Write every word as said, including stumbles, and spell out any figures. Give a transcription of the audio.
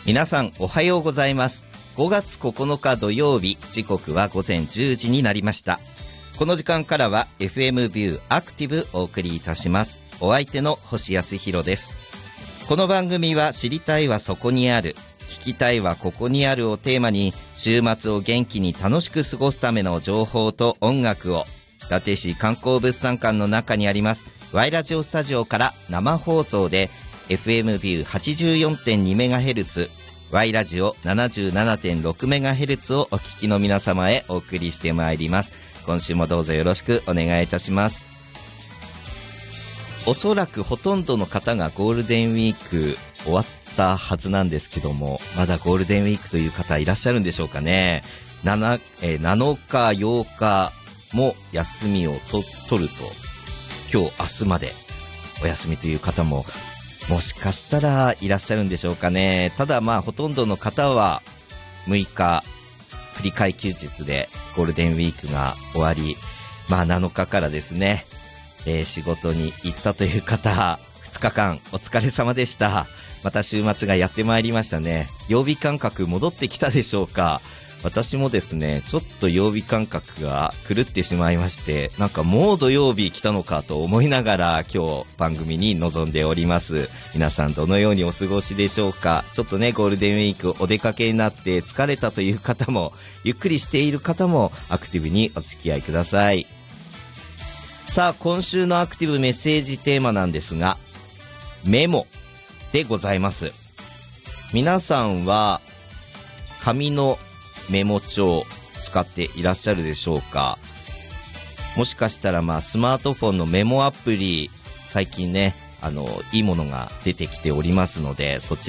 皆さんおはようございます。ごがつここのか土曜日、時刻はごぜんじゅうじになりました。この時間からは エフエム ビューアクティブお送りいたします。お相手の星康弘です。この番組は知りたいはそこにある、聞きたいはここにあるをテーマに、週末を元気に楽しく過ごすための情報と音楽を伊達市観光物産館の中にあります Y ラジオスタジオから生放送で エフエム ビュー はちじゅうよんてんにメガヘルツ、Y ラジオ ななじゅうななてんろくメガヘルツ をお聞きの皆様へお送りしてまいります。今週もどうぞよろしくお願いいたします。おそらくほとんどの方がゴールデンウィーク終わったはずなんですけども、まだゴールデンウィークという方いらっしゃるんでしょうかね。なな、えー、なのかようかも休みをと取ると、今日明日までお休みという方ももしかしたらいらっしゃるんでしょうかね。ただまあほとんどの方はむいか振り替え休日でゴールデンウィークが終わり、まあなのかからですね、えー、仕事に行ったという方、ふつかかんお疲れ様でした。また週末がやってまいりましたね。曜日感覚戻ってきたでしょうか。私もですね、ちょっと曜日感覚が狂ってしまいまして、なんかもう土曜日来たのかと思いながら今日番組に臨んでおります。皆さんどのようにお過ごしでしょうか。ちょっとね、ゴールデンウィークお出かけになって疲れたという方も、ゆっくりしている方もアクティブにお付き合いください。さあ、今週のアクティブメッセージテーマなんですが、メモでございます。皆さんは紙のメモ帳使っていらっしゃるでしょうか。もしかしたらまあスマートフォンのメモアプリ、最近ね、あのいいものが出てきておりますので、そち